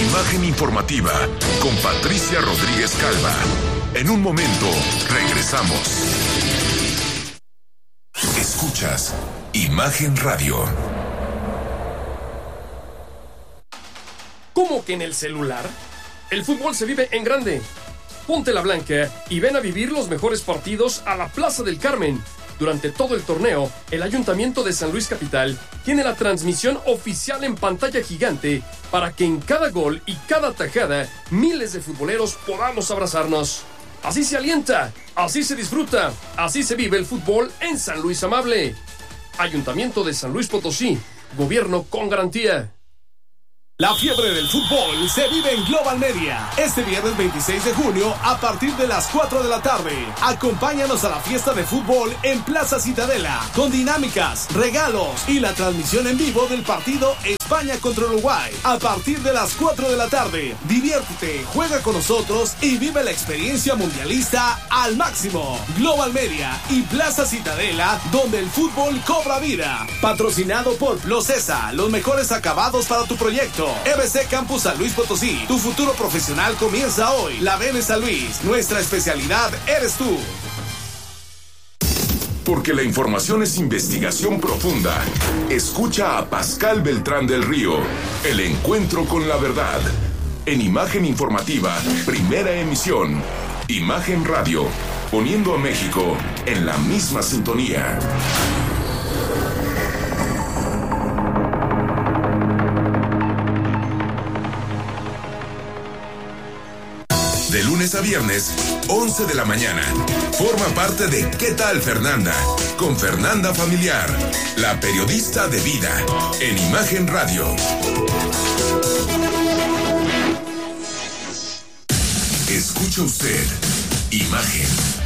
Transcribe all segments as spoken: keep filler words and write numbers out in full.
Imagen informativa con Patricia Rodríguez Calva. En un momento, regresamos. Escuchas Imagen Radio. ¿Cómo que en el celular? El fútbol se vive en grande. Ponte la blanca y ven a vivir los mejores partidos a la Plaza del Carmen. Durante todo el torneo, el Ayuntamiento de San Luis Capital tiene la transmisión oficial en pantalla gigante para que en cada gol y cada tajada miles de futboleros podamos abrazarnos. Así se alienta, así se disfruta, así se vive el fútbol en San Luis Amable. Ayuntamiento de San Luis Potosí, gobierno con garantía. La fiebre del fútbol se vive en Global Media. Este viernes veintiséis de junio a partir de las cuatro de la tarde. Acompáñanos a la fiesta de fútbol en Plaza Citadela con dinámicas, regalos y la transmisión en vivo del partido España contra Uruguay. A partir de las cuatro de la tarde, diviértete, juega con nosotros y vive la experiencia mundialista al máximo. Global Media y Plaza Citadela, donde el fútbol cobra vida. Patrocinado por Plocesa, los mejores acabados para tu proyecto. E B C Campus San Luis Potosí. Tu futuro profesional comienza hoy. La V N San Luis. Nuestra especialidad eres tú. Porque la información es investigación profunda. Escucha a Pascal Beltrán del Río. El encuentro con la verdad. En Imagen Informativa, primera emisión. Imagen Radio. Poniendo a México en la misma sintonía. De lunes a viernes, once de la mañana. Forma parte de ¿Qué tal, Fernanda? Con Fernanda Familiar, la periodista de vida, en Imagen Radio. Escucha usted Imagen.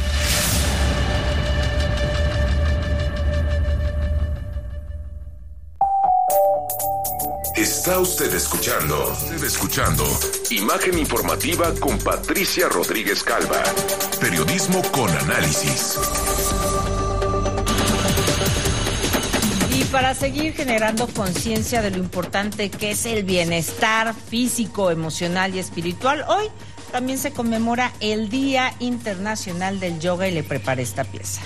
Está usted escuchando, usted escuchando Imagen Informativa con Patricia Rodríguez Calva. Periodismo con análisis. Y para seguir generando conciencia de lo importante que es el bienestar físico, emocional y espiritual, hoy también se conmemora el Día Internacional del Yoga y le preparé esta pieza.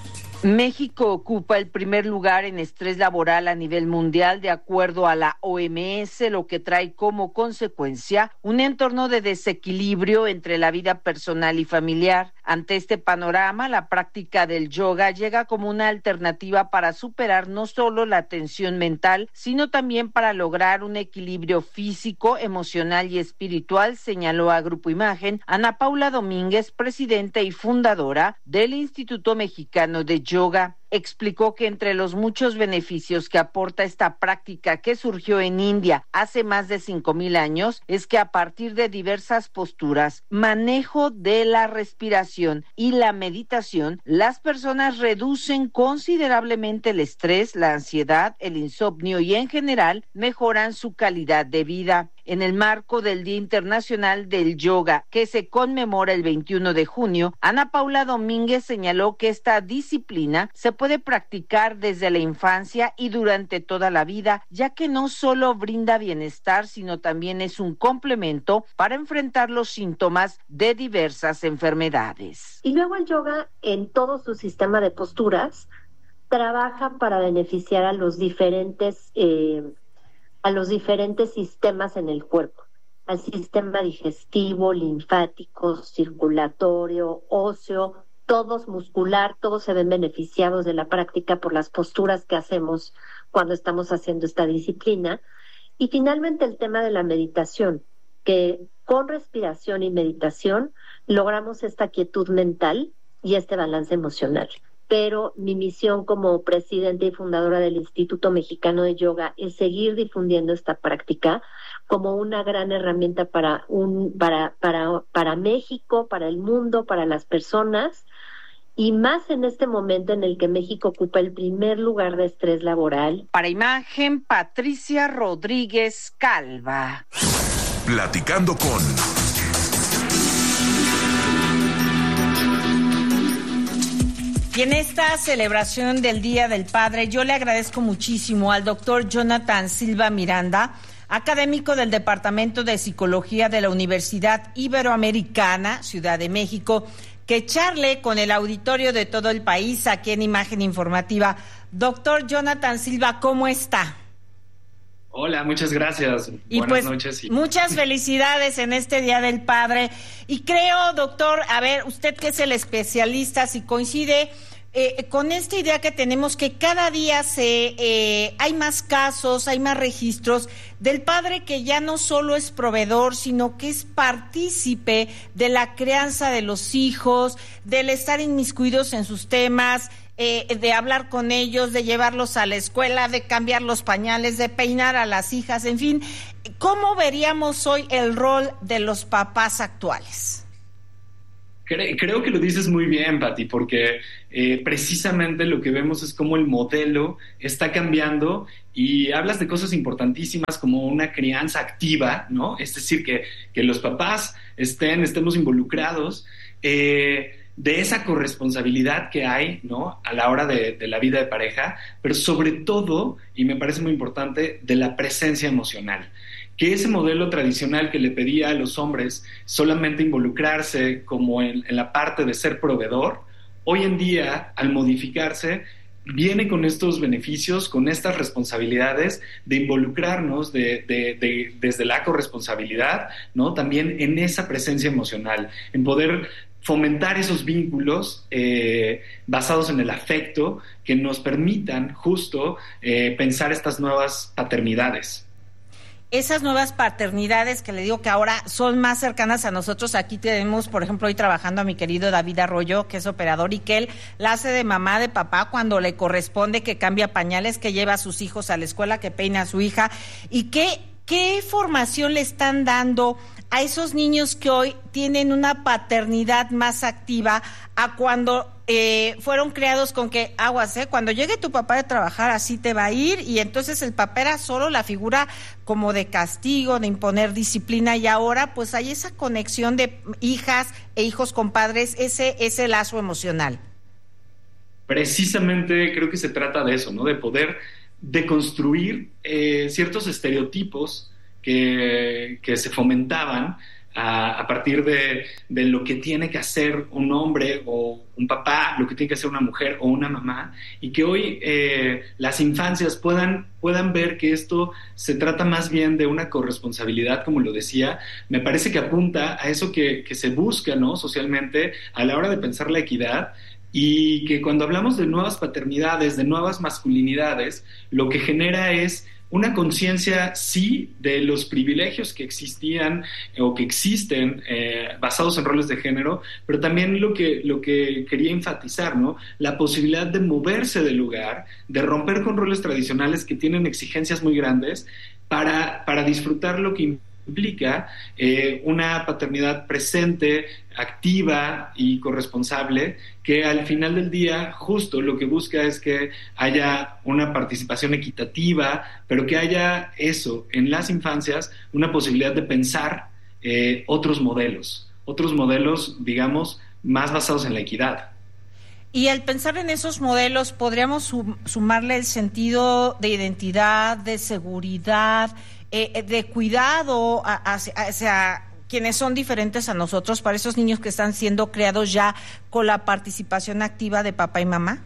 México ocupa el primer lugar en estrés laboral a nivel mundial de acuerdo a la O M S, lo que trae como consecuencia un entorno de desequilibrio entre la vida personal y familiar. Ante este panorama, la práctica del yoga llega como una alternativa para superar no solo la tensión mental, sino también para lograr un equilibrio físico, emocional y espiritual, señaló a Grupo Imagen Ana Paula Domínguez, presidenta y fundadora del Instituto Mexicano de Yoga. Explicó que entre los muchos beneficios que aporta esta práctica que surgió en India hace más de cinco mil años es que a partir de diversas posturas, manejo de la respiración y la meditación, las personas reducen considerablemente el estrés, la ansiedad, el insomnio y en general mejoran su calidad de vida. En el marco del Día Internacional del Yoga, que se conmemora el veintiuno de junio, Ana Paula Domínguez señaló que esta disciplina se puede practicar desde la infancia y durante toda la vida, ya que no solo brinda bienestar, sino también es un complemento para enfrentar los síntomas de diversas enfermedades. Y luego el yoga, en todo su sistema de posturas, trabaja para beneficiar a los diferentes eh, a los diferentes sistemas en el cuerpo, al sistema digestivo, linfático, circulatorio, óseo, todos muscular, todos se ven beneficiados de la práctica por las posturas que hacemos cuando estamos haciendo esta disciplina. Y finalmente el tema de la meditación, que con respiración y meditación logramos esta quietud mental y este balance emocional. Pero mi misión como presidenta y fundadora del Instituto Mexicano de Yoga es seguir difundiendo esta práctica como una gran herramienta para un para para para México, para el mundo, para las personas, y más en este momento en el que México ocupa el primer lugar de estrés laboral. Para Imagen, Patricia Rodríguez Calva. Platicando con... Y en esta celebración del Día del Padre, yo le agradezco muchísimo al doctor Jonathan Silva Miranda, académico del Departamento de Psicología de la Universidad Iberoamericana, Ciudad de México, que charle con el auditorio de todo el país aquí en Imagen Informativa. Doctor Jonathan Silva, ¿cómo está? Hola, muchas gracias. Y Buenas pues, noches. Y... muchas felicidades en este Día del Padre. Y creo, doctor, a ver, usted que es el especialista, si coincide eh, con esta idea que tenemos que cada día se eh, hay más casos, hay más registros del padre que ya no solo es proveedor, sino que es partícipe de la crianza de los hijos, del estar inmiscuidos en sus temas, Eh, de hablar con ellos, de llevarlos a la escuela, de cambiar los pañales, de peinar a las hijas, en fin. ¿Cómo veríamos hoy el rol de los papás actuales? Cre- creo que lo dices muy bien, Pati, porque eh, precisamente lo que vemos es cómo el modelo está cambiando y hablas de cosas importantísimas como una crianza activa, ¿no? Es decir, que, que los papás estén, estemos involucrados, eh, de esa corresponsabilidad que hay, ¿no?, a la hora de, de la vida de pareja, pero sobre todo, y me parece muy importante, de la presencia emocional. Que ese modelo tradicional que le pedía a los hombres solamente involucrarse como en, en la parte de ser proveedor, hoy en día, al modificarse, viene con estos beneficios, con estas responsabilidades de involucrarnos de, de, de, desde la corresponsabilidad, ¿no?, también en esa presencia emocional, en poder fomentar esos vínculos eh, basados en el afecto que nos permitan justo eh, pensar estas nuevas paternidades. Esas nuevas paternidades que le digo que ahora son más cercanas a nosotros. Aquí tenemos, por ejemplo, hoy trabajando a mi querido David Arroyo, que es operador, y que él la hace de mamá, de papá, cuando le corresponde, que cambia pañales, que lleva a sus hijos a la escuela, que peina a su hija. ¿Y qué, qué formación le están dando a esos niños que hoy tienen una paternidad más activa a cuando eh, fueron criados con que, aguas, eh, cuando llegue tu papá de trabajar así te va a ir? Y entonces el papá era solo la figura como de castigo, de imponer disciplina, y ahora pues hay esa conexión de hijas e hijos con padres, ese, ese lazo emocional. Precisamente creo que se trata de eso, ¿no?, de poder deconstruir eh, ciertos estereotipos Que, que se fomentaban a, a partir de, de lo que tiene que hacer un hombre o un papá, lo que tiene que hacer una mujer o una mamá, y que hoy eh, las infancias puedan, puedan ver que esto se trata más bien de una corresponsabilidad, como lo decía. Me parece que apunta a eso que, que se busca, ¿no?, socialmente a la hora de pensar la equidad, y que cuando hablamos de nuevas paternidades, de nuevas masculinidades, lo que genera es una conciencia, sí, de los privilegios que existían eh, o que existen eh, basados en roles de género, pero también lo que, lo que quería enfatizar, ¿no?, la posibilidad de moverse del lugar, de romper con roles tradicionales que tienen exigencias muy grandes para, para disfrutar lo que implica eh, una paternidad presente, activa y corresponsable, que al final del día justo lo que busca es que haya una participación equitativa, pero que haya eso en las infancias, una posibilidad de pensar eh, otros modelos, otros modelos, digamos, más basados en la equidad. Y al pensar en esos modelos, podríamos sum- sumarle el sentido de identidad, de seguridad, eh, de cuidado hacia, hacia quienes son diferentes a nosotros, para esos niños que están siendo creados ya con la participación activa de papá y mamá.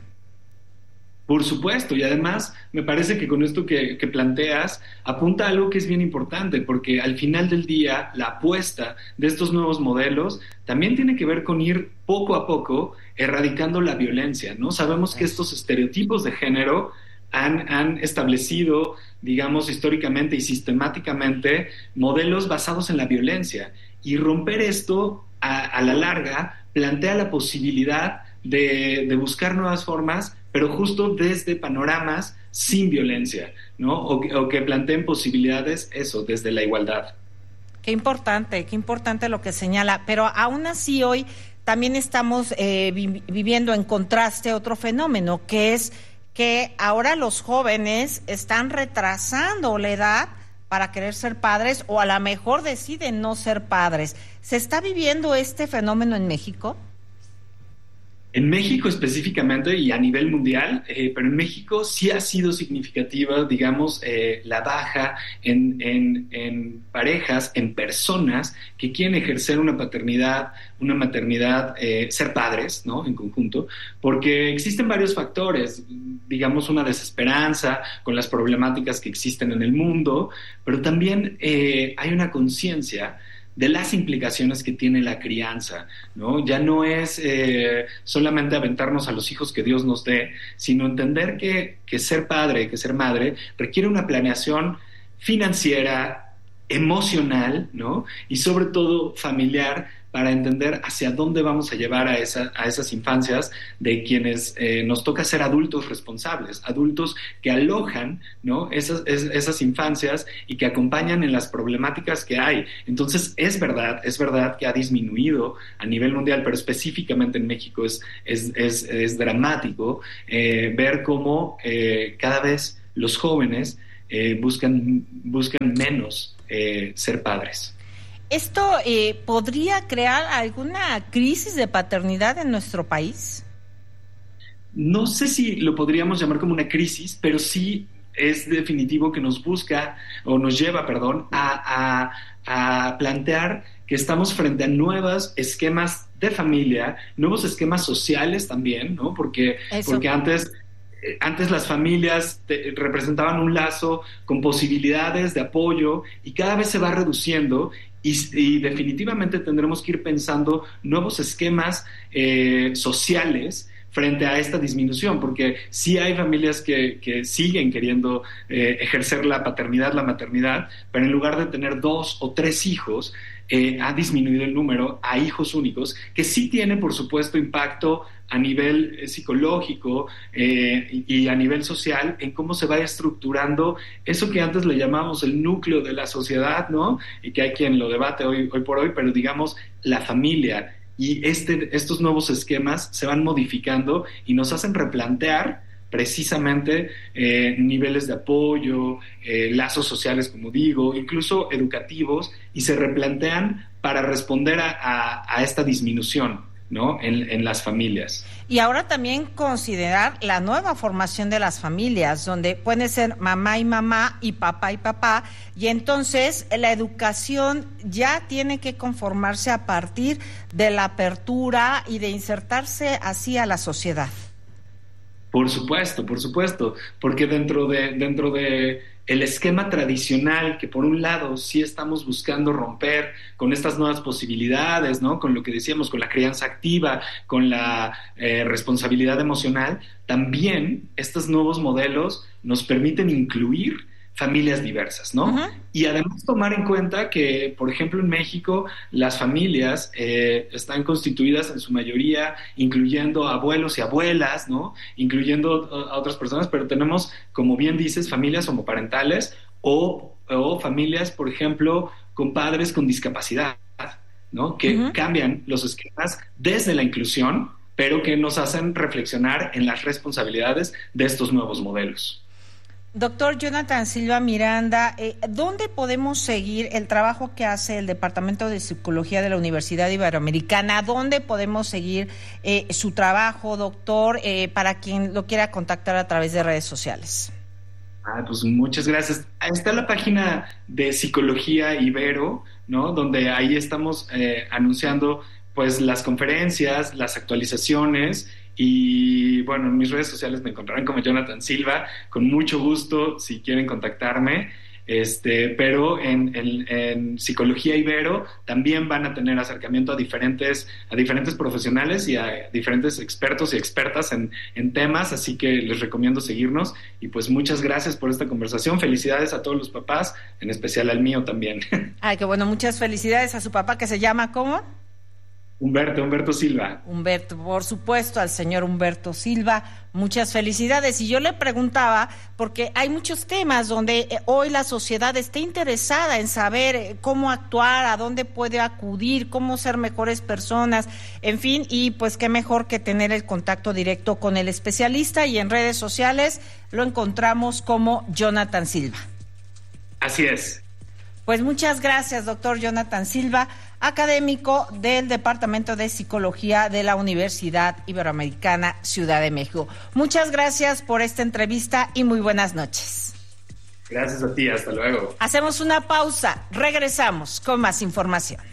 Por supuesto, y además me parece que con esto que, que planteas apunta a algo que es bien importante, porque al final del día la apuesta de estos nuevos modelos también tiene que ver con ir poco a poco erradicando la violencia, ¿no? Sabemos que estos estereotipos de género han, han establecido, digamos, históricamente y sistemáticamente modelos basados en la violencia, y romper esto a, a la larga plantea la posibilidad de, de buscar nuevas formas, pero justo desde panoramas sin violencia, ¿no? O, o que planteen posibilidades, eso, desde la igualdad. Qué importante, qué importante lo que señala, pero aún así hoy también estamos eh, vi- viviendo en contraste otro fenómeno, que es que ahora los jóvenes están retrasando la edad para querer ser padres, o a lo mejor deciden no ser padres. ¿Se está viviendo este fenómeno en México? En México específicamente y a nivel mundial, eh, pero en México sí ha sido significativa, digamos, eh, la baja en, en, en parejas, en personas que quieren ejercer una paternidad, una maternidad, eh, ser padres, ¿no? En conjunto, porque existen varios factores, digamos, una desesperanza con las problemáticas que existen en el mundo, pero también eh, hay una conciencia de las implicaciones que tiene la crianza, ¿no? Ya no es eh, solamente aventarnos a los hijos que Dios nos dé, sino entender que, que ser padre, que ser madre, requiere una planeación financiera, emocional, ¿no? Y sobre todo familiar, para entender hacia dónde vamos a llevar a, esa, a esas infancias de quienes eh, nos toca ser adultos responsables, adultos que alojan, ¿no? esas, es, esas infancias y que acompañan en las problemáticas que hay. Entonces, es verdad, es verdad que ha disminuido a nivel mundial, pero específicamente en México es, es, es, es dramático eh, ver cómo eh, cada vez los jóvenes eh, buscan, buscan menos eh, ser padres. ¿Esto eh, podría crear alguna crisis de paternidad en nuestro país? No sé si lo podríamos llamar como una crisis, pero sí es definitivo que nos busca, o nos lleva, perdón, a, a, a plantear que estamos frente a nuevos esquemas de familia, nuevos esquemas sociales también, ¿no? Porque, porque antes... Antes las familias te, representaban un lazo con posibilidades de apoyo y cada vez se va reduciendo y, y definitivamente tendremos que ir pensando nuevos esquemas eh, sociales frente a esta disminución, porque sí hay familias que, que siguen queriendo eh, ejercer la paternidad, la maternidad, pero en lugar de tener dos o tres hijos, eh, ha disminuido el número a hijos únicos, que sí tiene, por supuesto, impacto a nivel eh, psicológico eh, y, y a nivel social en cómo se va estructurando eso que antes le llamamos el núcleo de la sociedad, ¿no? Y que hay quien lo debate hoy, hoy por hoy, pero digamos la familia. Y este, estos nuevos esquemas se van modificando y nos hacen replantear precisamente eh, niveles de apoyo, eh, lazos sociales, como digo, incluso educativos, y se replantean para responder a, a, a esta disminución, ¿no? En, en las familias. Y ahora también considerar la nueva formación de las familias, donde puede ser mamá y mamá y papá y papá, y entonces la educación ya tiene que conformarse a partir de la apertura y de insertarse así a la sociedad. Por supuesto, por supuesto, porque dentro de, dentro de el esquema tradicional que por un lado sí estamos buscando romper con estas nuevas posibilidades, ¿no? Con lo que decíamos, con la crianza activa, con la eh, responsabilidad emocional, también estos nuevos modelos nos permiten incluir familias diversas, ¿no? Uh-huh. Y además tomar en cuenta que, por ejemplo, en México las familias eh, están constituidas en su mayoría incluyendo abuelos y abuelas, ¿no? Incluyendo a otras personas, pero tenemos, como bien dices, familias homoparentales o, o familias, por ejemplo, con padres con discapacidad, ¿no? Que uh-huh. cambian los esquemas desde la inclusión, pero que nos hacen reflexionar en las responsabilidades de estos nuevos modelos. Doctor Jonathan Silva Miranda, eh, ¿dónde podemos seguir el trabajo que hace el Departamento de Psicología de la Universidad Iberoamericana? ¿Dónde podemos seguir eh, su trabajo, doctor, eh, para quien lo quiera contactar a través de redes sociales? Ah, pues muchas gracias. Ahí está la página de Psicología Ibero, ¿no? Donde ahí estamos eh, anunciando pues las conferencias, las actualizaciones. Y bueno, en mis redes sociales me encontrarán como Jonathan Silva, con mucho gusto si quieren contactarme, este, pero en, en, en Psicología Ibero también van a tener acercamiento a diferentes, a diferentes profesionales y a diferentes expertos y expertas en, en temas, así que les recomiendo seguirnos y pues muchas gracias por esta conversación, felicidades a todos los papás, en especial al mío también. Ay, qué bueno, muchas felicidades a su papá que se llama, ¿cómo? Humberto, Humberto Silva. Humberto, por supuesto, al señor Humberto Silva, muchas felicidades. Y yo le preguntaba, porque hay muchos temas donde hoy la sociedad está interesada en saber cómo actuar, a dónde puede acudir, cómo ser mejores personas, en fin, y pues qué mejor que tener el contacto directo con el especialista, y en redes sociales lo encontramos como Jonathan Silva. Así es. Pues muchas gracias, doctor Jonathan Silva, académico del Departamento de Psicología de la Universidad Iberoamericana Ciudad de México. Muchas gracias por esta entrevista y muy buenas noches. Gracias a ti, hasta luego. Hacemos una pausa, regresamos con más información.